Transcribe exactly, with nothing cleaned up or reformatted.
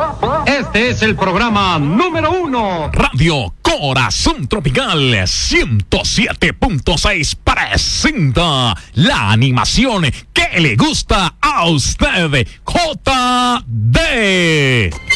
Este es el programa número uno. Radio Corazón Tropical ciento siete punto seis presenta la animación que le gusta a usted. J D.